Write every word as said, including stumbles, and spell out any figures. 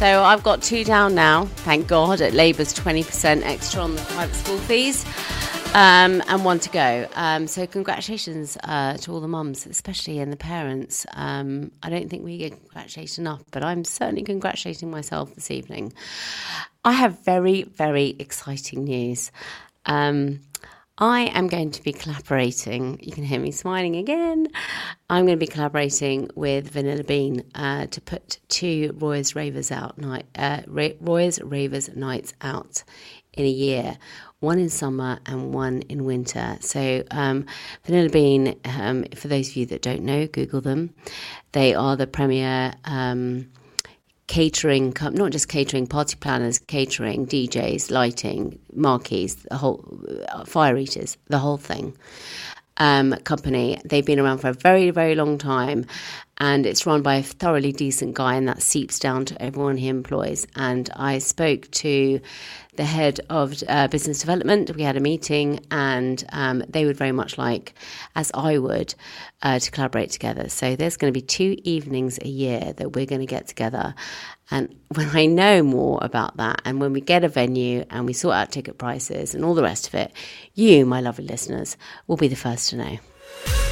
So I've got two down now, thank God, at Labour's twenty percent extra on the private school fees, um, and one to go. Um, so congratulations uh, to all the mums, especially and the parents. Um, I don't think we get congratulated enough, but I'm certainly congratulating myself this evening. I have very, very exciting news. Um, I am going to be collaborating, you can hear me smiling again, I'm going to be collaborating with Vanilla Bean uh, to put two Roy's Ravers out night, uh, Roy's Ravers nights out in a year, one in summer and one in winter. So um, Vanilla Bean, um, for those of you that don't know, Google them. They are the premier Um, catering, not just catering, party planners, catering, D Js, lighting, marquees, the whole, fire eaters, the whole thing. Um, company. They've been around for a very, very long time, and it's run by a thoroughly decent guy, and that seeps down to everyone he employs. And I spoke to the head of uh, business development. We had a meeting, and um, they would very much like, as I would, uh, to collaborate together. So there's going to be two evenings a year that we're going to get together. And when I know more about that, and when we get a venue and we sort out ticket prices and all the rest of it, you, my lovely listeners, will be the first to know.